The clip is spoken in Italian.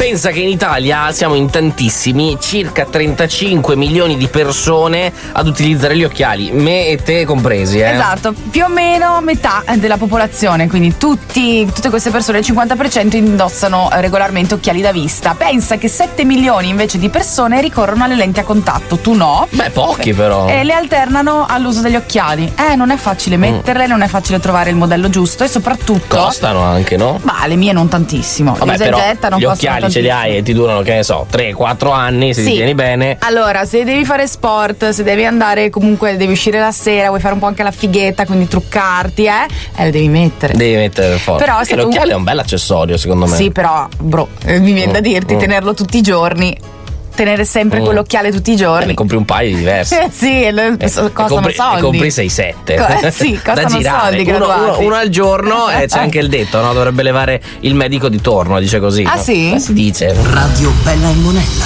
pensa che in Italia siamo in tantissimi, circa 35 milioni di persone ad utilizzare gli occhiali, me e te compresi. Esatto, più o meno metà della popolazione, quindi tutte queste persone, il 50% indossano regolarmente occhiali da vista. Pensa che 7 milioni invece di persone ricorrono alle lenti a contatto, tu no? Beh, pochi però. E le alternano all'uso degli occhiali. Non è facile metterle, non è facile trovare il modello giusto e soprattutto costano anche, no? Ma le mie non tantissimo. Vabbè, però gli occhiali ce li hai e ti durano, che ne so, 3-4 anni se ti tieni bene. Allora, se devi fare sport, se devi andare, comunque devi uscire la sera, vuoi fare un po' anche la fighetta, quindi truccarti, le devi mettere. Devi mettere per forza. Però l'occhiale è un bel accessorio, secondo me. Sì, però, mi viene da dirti, tenerlo tutti i giorni. Tenere sempre quell'occhiale tutti i giorni. Ne compri un paio di diversi. Sì, costano soldi. Compri 6-7. Sì, costano da girare. soldi. Uno al giorno, c'è anche il detto, no? Dovrebbe levare il medico di torno, dice così. Ah, no? sì? Si dice. Radio Bella e Monella.